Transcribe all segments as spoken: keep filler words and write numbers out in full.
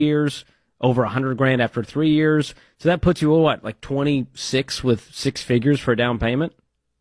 years, over a hundred grand after three years. So that puts you, what, like twenty-six with six figures for a down payment?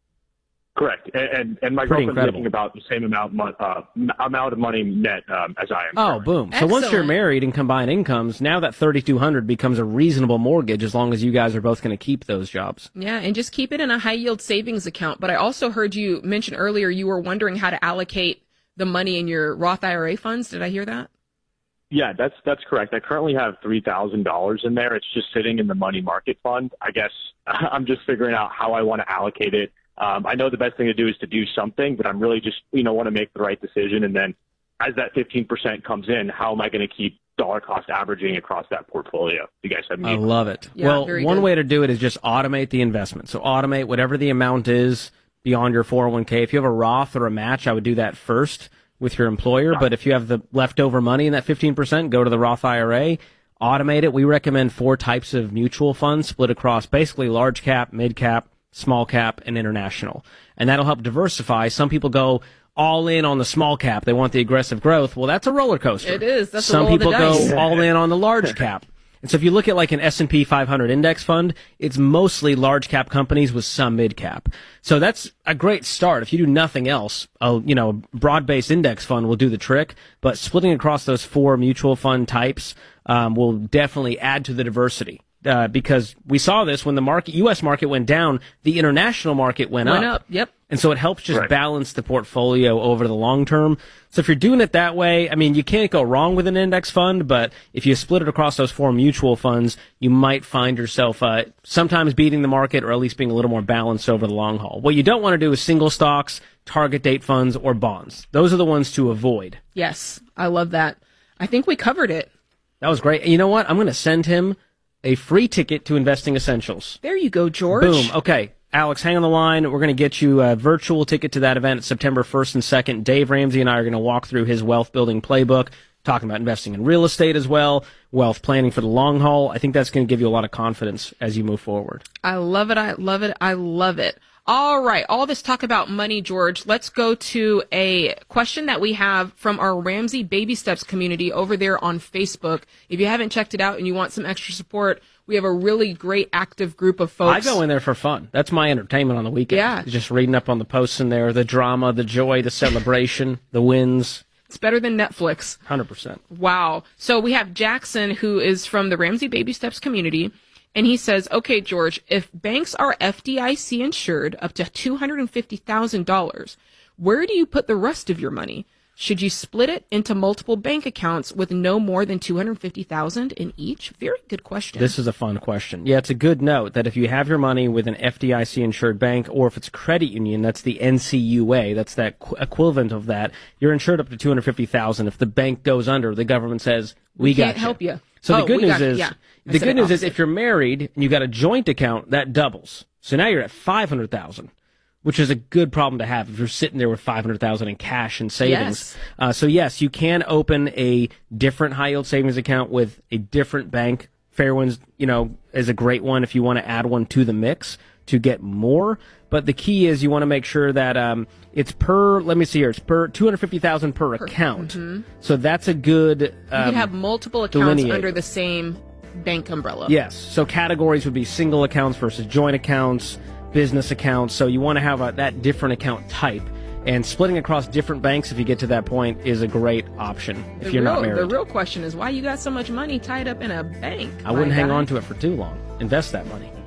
Correct. And, and, and my Pretty girlfriend's incredible. making about the same amount, mon- uh, amount of money net um, as I am. Oh, currently. boom. Excellent. So once you're married and combine incomes, now that thirty-two hundred becomes a reasonable mortgage as long as you guys are both going to keep those jobs. Yeah, and just keep it in a high yield savings account. But I also heard you mention earlier you were wondering how to allocate the money in your Roth I R A funds. Did I hear that? Yeah, that's that's correct. I currently have three thousand dollars in there. It's just sitting in the money market fund. I guess I'm just figuring out how I want to allocate it. Um, I know the best thing to do is to do something, but I'm really just, you know, want to make the right decision. And then as that fifteen percent comes in, how am I going to keep dollar cost averaging across that portfolio? You guys have me. I love it. Yeah, well, very one good. way to do it is just automate the investment. So automate whatever the amount is beyond your four oh one k. If you have a Roth or a match, I would do that first with your employer. But if you have the leftover money in that fifteen percent, go to the Roth I R A, automate it. We recommend four types of mutual funds split across basically large cap, mid cap, small cap, and international. And that'll help diversify. Some people go all in on the small cap. They want the aggressive growth. Well, that's a roller coaster. It is. That's a Some roll of the people dice. go all in on the large cap. And so if you look at like an S and P five hundred index fund, it's mostly large cap companies with some mid cap. So that's a great start. If you do nothing else, a, you know, a broad-based index fund will do the trick, but splitting across those four mutual fund types um, will definitely add to the diversity. Uh, because we saw this when the market, U S market went down, the international market went, Went up, yep. And so it helps just Right. balance the portfolio over the long term. So if you're doing it that way, I mean, you can't go wrong with an index fund, but if you split it across those four mutual funds, you might find yourself uh, sometimes beating the market or at least being a little more balanced over the long haul. What you don't want to do is single stocks, target date funds, or bonds. Those are the ones to avoid. Yes, I love that. I think we covered it. That was great. You know what? I'm going to send him a free ticket to Investing Essentials. There you go, George. Boom. Okay. Alex, hang on the line. We're going to get you a virtual ticket to that event September first and second. Dave Ramsey and I are going to walk through his wealth building playbook, talking about investing in real estate as well, wealth planning for the long haul. I think that's going to give you a lot of confidence as you move forward. I love it. I love it. I love it. All right. All this talk about money, George. Let's go to a question that we have from our Ramsey Baby Steps community over there on Facebook. If you haven't checked it out and you want some extra support, we have a really great active group of folks. I go in there for fun. That's my entertainment on the weekend. Yeah. Just reading up on the posts in there, the drama, the joy, the celebration, the wins. It's better than Netflix. one hundred percent. Wow. So we have Jackson, who is from the Ramsey Baby Steps community. And he says, okay, George, if banks are F D I C insured up to two hundred fifty thousand dollars, where do you put the rest of your money? Should you split it into multiple bank accounts with no more than two hundred fifty thousand dollars in each? Very good question. This is a fun question. Yeah, it's a good note that if you have your money with an F D I C insured bank, or if it's a credit union, that's the N C U A, that's that qu- equivalent of that, you're insured up to two hundred fifty thousand dollars. If the bank goes under, the government says, we, We got can't help you. So Oh, the good we news got- is, yeah. I the said good it news is opposite. if you're married and you got a joint account, that doubles. So now you're at five hundred thousand dollars. Which is a good problem to have if you're sitting there with five hundred thousand dollars in cash and savings. Yes. Uh, so yes, you can open a different high yield savings account with a different bank. Fairwinds, you know, is a great one if you want to add one to the mix to get more. But the key is you want to make sure that um, it's per. Let me see here. It's per two hundred fifty thousand per, per account. Mm-hmm. So that's a good. Um, you can have multiple accounts delineator. under the same bank umbrella. Yes. So categories would be single accounts versus joint accounts, business accounts. So you want to have a, that different account type. And splitting across different banks, if you get to that point, is a great option if The you're real, not married. The real question is why you got so much money tied up in a bank. I wouldn't my hang guy. on to it for too long. Invest that money.